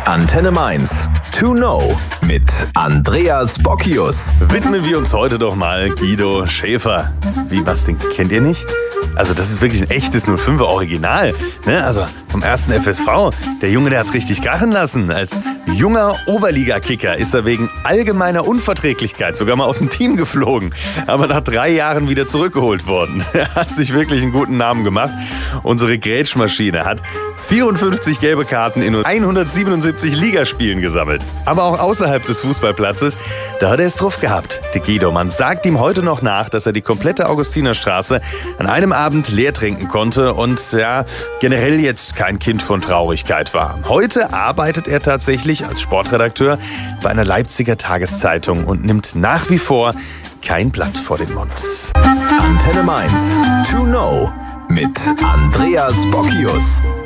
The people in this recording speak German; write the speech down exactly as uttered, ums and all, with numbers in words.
Antenne Mainz. To know mit Andreas Bockius. Widmen wir uns heute doch mal Guido Schäfer. Wie, was, den kennt ihr nicht? Also das ist wirklich ein echtes null fünfer Original. Ne? Also vom ersten F S V. Der Junge, der hat's richtig krachen lassen. Als junger Oberliga-Kicker ist er wegen allgemeiner Unverträglichkeit sogar mal aus dem Team geflogen. Aber nach drei Jahren wieder zurückgeholt worden. Er hat sich wirklich einen guten Namen gemacht. Unsere Grätschmaschine hat vierundfünfzig gelbe Karten in nur hundertsiebenundsiebzig Ligaspielen gesammelt. Aber auch außerhalb des Fußballplatzes, da hat er es drauf gehabt. Der Guido, man sagt ihm heute noch nach, dass er die komplette Augustinerstraße an einem Abend leer trinken konnte und ja, generell jetzt kein Kind von Traurigkeit war. Heute arbeitet er tatsächlich als Sportredakteur bei einer Leipziger Tageszeitung und nimmt nach wie vor kein Blatt vor den Mund. Antenne Mainz. To know mit Andreas Bockius.